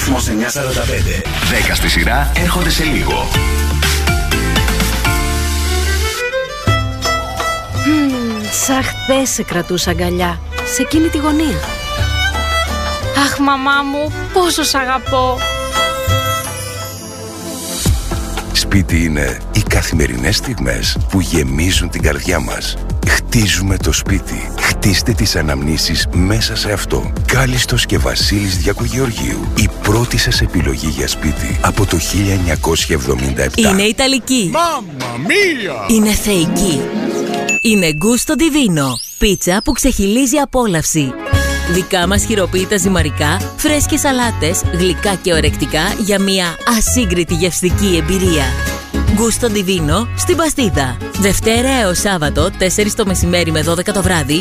Ρυθμός 945. 10 στη σειρά έρχονται σε λίγο. Σαν χθες σε κρατούσα αγκαλιά, σε εκείνη τη γωνία. Αχ, μαμά μου, πόσο σ' αγαπώ. Σπίτι είναι οι καθημερινές στιγμές που γεμίζουν την καρδιά μας. Χτίζουμε το σπίτι. Χτίστε τις αναμνήσεις μέσα σε αυτό. Κάλιστος και Βασίλης Διακογεωργίου. Η πρώτη σας επιλογή για σπίτι από το 1977. Είναι ιταλική. Μάμμα μία! Είναι θεϊκή. Είναι Gusto Divino. Πίτσα που ξεχυλίζει απόλαυση. Δικά μας χειροποίητα ζυμαρικά, φρέσκες σαλάτες, γλυκά και ορεκτικά για μια ασύγκριτη γευστική εμπειρία. Gusto Divino στην Παστίδα. Δευτέρα έως Σάββατο, 4 το μεσημέρι με 12 το βράδυ